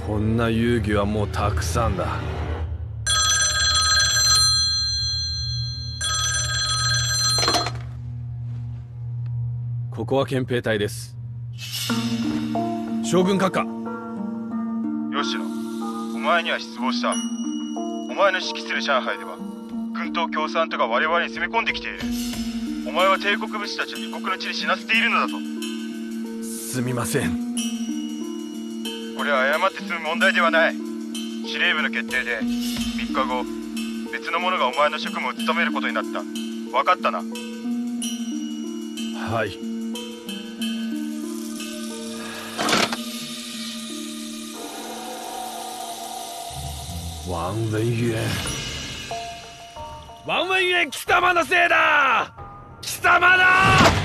こんな遊戯はもうたくさんだ。ここは憲兵隊です。将軍閣下。 吉野、お前には失望した。お前の指揮する上海では軍党共産党が我々に攻め込んできている。お前は帝国武士たちを異国の地で死なせているのだぞ。 すみません。 これは謝って済む問題ではない。司令部の決定で3日後別の者がお前の職務を務めることになった。分かったな。 はい。王文渊。王文淵、貴様のせいだ。貴様だ。